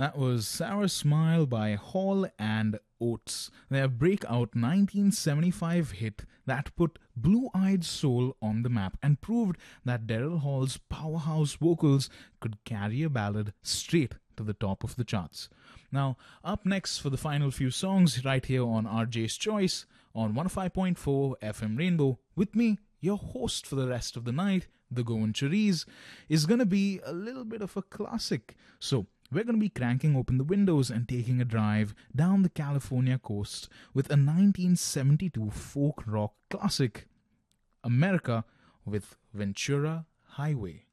That was Sour Smile by Hall and Oates, their breakout 1975 hit that put Blue Eyed Soul on the map and proved that Daryl Hall's powerhouse vocals could carry a ballad straight to the top of the charts. Now, up next for the final few songs right here on RJ's Choice on 105.4 FM Rainbow, with me, your host for the rest of the night, the Goan Cherise, is going to be a little bit of a classic. So, we're going to be cranking open the windows and taking a drive down the California coast with a 1972 folk rock classic, America with Ventura Highway.